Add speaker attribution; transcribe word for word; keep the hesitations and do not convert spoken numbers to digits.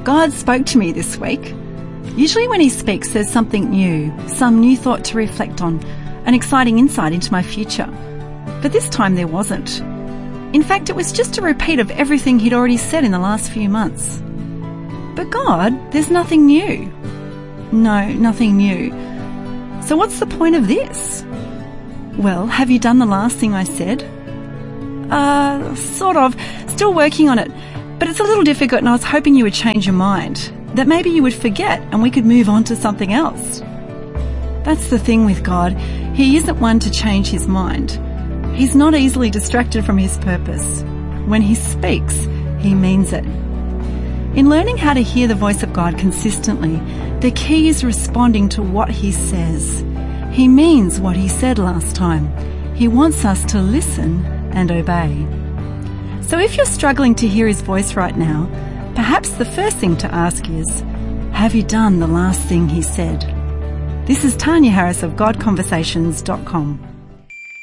Speaker 1: God spoke to me this week. Usually when he speaks, there's something new, some new thought to reflect on, an exciting insight into my future. But this time there wasn't. In fact, it was just a repeat of everything he'd already said in the last few months. But God, there's nothing new. No, nothing new. So what's the point of this? Well, have you done the last thing I said? Uh, sort of. Still working on it. But it's a little difficult and I was hoping you would change your mind. That maybe you would forget and we could move on to something else. That's the thing with God. He isn't one to change his mind. He's not easily distracted from his purpose. When he speaks, he means it. In learning how to hear the voice of God consistently, the key is responding to what he says. He means what he said last time. He wants us to listen and obey. So if you're struggling to hear his voice right now, perhaps the first thing to ask is, have you done the last thing he said? This is Tanya Harris of God Conversations dot com.